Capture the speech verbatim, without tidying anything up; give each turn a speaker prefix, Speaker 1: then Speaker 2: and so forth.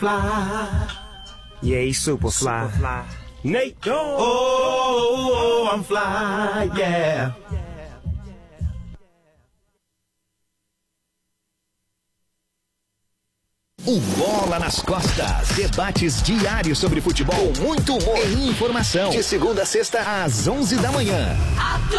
Speaker 1: fly.
Speaker 2: Yeah, he's super fly.
Speaker 1: Super fly. Nate, oh, oh, oh, I'm fly, yeah.
Speaker 3: O Bola nas Costas. Debates diários sobre futebol, muito humor e informação. De segunda a sexta, às onze da manhã.